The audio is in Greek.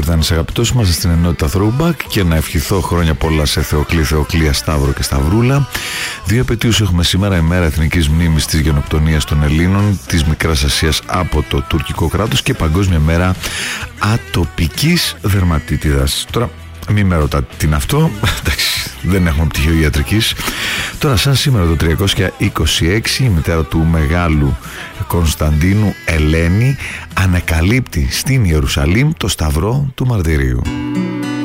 Ιορδάνης αγαπητός, είμαστε στην ενότητα Throwback και να ευχηθώ χρόνια πολλά σε Θεοκλή, Θεοκλία, Σταύρο και Σταυρούλα. 2 επετείους έχουμε σήμερα, ημέρα εθνικής μνήμης της γενοκτονίας των Ελλήνων της Μικράς Ασίας από το τουρκικό κράτος και παγκόσμια μέρα ατοπικής δερματίτιδας. Τώρα μην με ρωτάτε τι είναι αυτό, εντάξει, δεν έχουμε πτυχίο ιατρικής. Τώρα σαν σήμερα το 326 η μητέρα του μεγάλου Κωνσταντίνου, Ελένη, ανακαλύπτει στην Ιερουσαλήμ το Σταυρό του Μαρτυρίου.